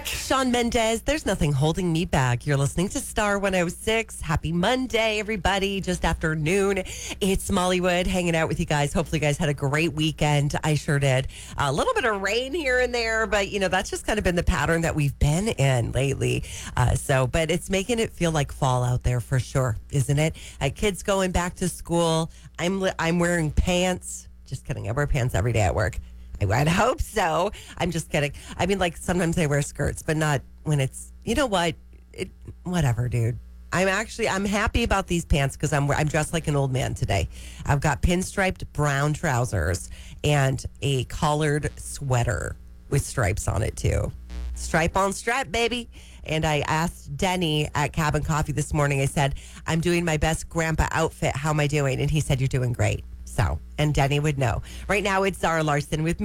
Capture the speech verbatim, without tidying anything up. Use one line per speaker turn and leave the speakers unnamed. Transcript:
back.
Shawn Mendes, there's nothing holding me back. You're listening to Star one oh six. Happy Monday, everybody. Just after noon. It's Mollywood hanging out with you guys. Hopefully, you guys had a great weekend. I sure did. A little bit of rain here and there, but, you know, that's just kind of been the pattern that we've been in lately. Uh, so, but it's making it feel like fall out there for sure, isn't it? Uh, kids going back to school. I'm, li- I'm wearing pants. Just kidding. I wear pants every day at work. I would hope so. I'm just kidding. I mean, like, sometimes I wear skirts, but not when it's, you know what? It, whatever, dude. I'm actually, I'm happy about these pants because I'm I'm dressed like an old man today. I've got pinstriped brown trousers and a collared sweater with stripes on it, too. Stripe on stripe, baby. And I asked Denny at Cabin Coffee this morning, I said, I'm doing my best grandpa outfit. How am I doing? And he said, you're doing great. So, and Denny would know. Right now, it's Zara Larson with